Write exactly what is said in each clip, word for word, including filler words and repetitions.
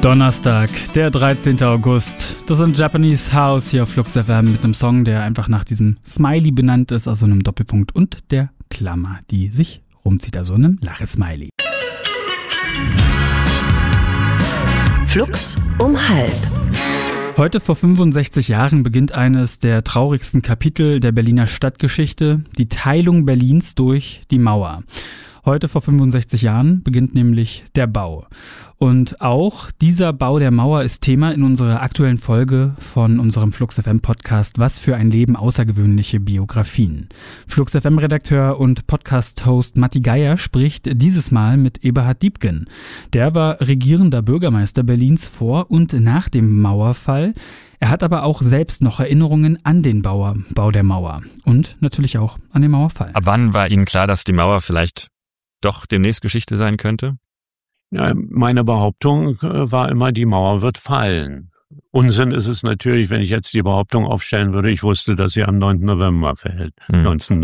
Donnerstag, der dreizehnten August. Das ist ein Japanese House hier auf Flux F M mit einem Song, der einfach nach diesem Smiley benannt ist, also einem Doppelpunkt und der Klammer, die sich rumzieht, also einem Lache-Smiley. Flux um halb. Heute vor fünfundsechzig Jahren beginnt eines der traurigsten Kapitel der Berliner Stadtgeschichte, die Teilung Berlins durch die Mauer. Heute vor fünfundsechzig Jahren beginnt nämlich der Bau. Und auch dieser Bau der Mauer ist Thema in unserer aktuellen Folge von unserem Flux F M Podcast Was für ein Leben, außergewöhnliche Biografien. Flux F M Redakteur und Podcast-Host Matti Geier spricht dieses Mal mit Eberhard Diepgen. Der war regierender Bürgermeister Berlins vor und nach dem Mauerfall. Er hat aber auch selbst noch Erinnerungen an den Bauer, Bau der Mauer und natürlich auch an den Mauerfall. Ab wann war Ihnen klar, dass die Mauer vielleicht doch demnächst Geschichte sein könnte? Ja, meine Behauptung war immer, die Mauer wird fallen. Unsinn ist es natürlich, wenn ich jetzt die Behauptung aufstellen würde, ich wusste, dass sie am neunten November fällt, hm.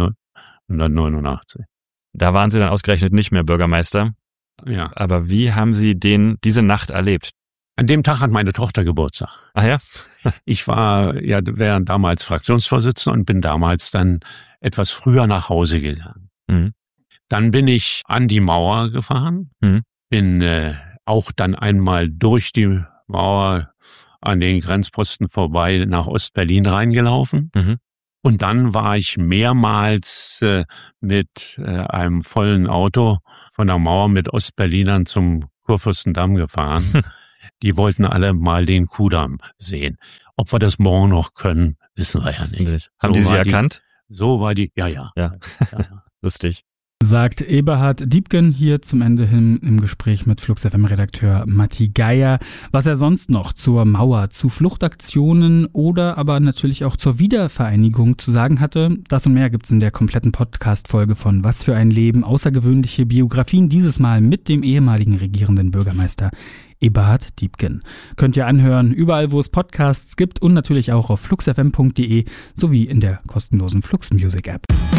neunzehnhundertneunundachtzig. Da waren Sie dann ausgerechnet nicht mehr Bürgermeister. Ja. Aber wie haben Sie den diese Nacht erlebt? An dem Tag hat meine Tochter Geburtstag. Ach ja? Ich war ja während damals Fraktionsvorsitzender und bin damals dann etwas früher nach Hause gegangen. Mhm. Dann bin ich an die Mauer gefahren, mhm. bin äh, auch dann einmal durch die Mauer an den Grenzposten vorbei nach Ostberlin reingelaufen. Mhm. Und dann war ich mehrmals äh, mit äh, einem vollen Auto von der Mauer mit Ostberlinern zum Kurfürstendamm gefahren. Hm. Die wollten alle mal den Kudamm sehen. Ob wir das morgen noch können, wissen wir ja nicht. Haben so die Sie erkannt? Die, so war die, ja, ja. Ja, ja, ja. Lustig. Sagt Eberhard Diepgen hier zum Ende hin im Gespräch mit Flux F M-Redakteur Matti Geier. Was er sonst noch zur Mauer, zu Fluchtaktionen oder aber natürlich auch zur Wiedervereinigung zu sagen hatte, das und mehr gibt's in der kompletten Podcast-Folge von Was für ein Leben, außergewöhnliche Biografien, dieses Mal mit dem ehemaligen regierenden Bürgermeister Eberhard Diepgen. Könnt ihr anhören, überall wo es Podcasts gibt und natürlich auch auf flux f m punkt d e sowie in der kostenlosen Flux Music App.